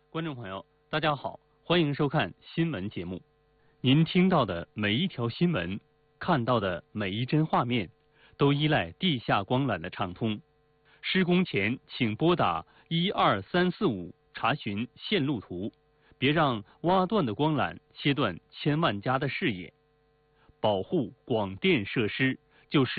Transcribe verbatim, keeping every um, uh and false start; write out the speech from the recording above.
观众朋友，大家好，欢迎收看新闻节目。您听到的每一条新闻，看到的每一帧画面，都依赖地下光缆的畅通。施工前请拨打一二三四五查询线路图，别让挖断的光缆切断千万家的视野。保护广电设施就是